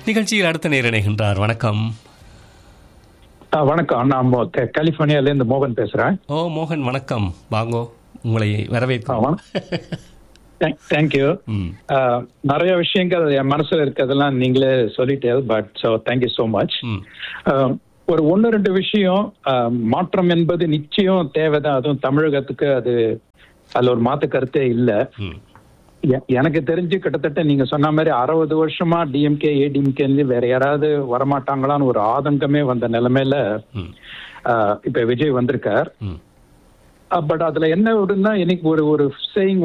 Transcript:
நிகழ்ச்சியில் அடுத்த நேர் இணைகின்றார். வணக்கம். வணக்கம், நான் கலிபோர்னியால இருந்து மோகன் பேசுறேன். ஓ மோகன், வணக்கம். வாங்கோ, உங்களை வரவேற்கிறோம். தேங்க்யூ. நிறைய விஷயங்கள் என் மனசுல இருக்கிறதெல்லாம் நீங்களே சொல்லிட்டே, but so thank you so much. ஒரு ஒன்று ரெண்டு விஷயம், மாற்றம் என்பது நிச்சயம் தேவைதான். அதுவும் தமிழகத்துக்கு அதுல ஒரு மாற்று கருத்தே இல்லை. எனக்கு தெரிஞ்சு கிட்டத்தட்ட நீங்க சொன்ன மாதிரி 60 வருஷமா டிஎம்கே ஏடிஎம்கே வேற யாராவது வரமாட்டாங்களான்னு ஒரு ஆதங்கமே வந்த நிலைமையில இப்ப விஜய் வந்திருக்கார். பட் அதுல என்ன ஒருன்னா, எனக்கு ஒரு சேயிங்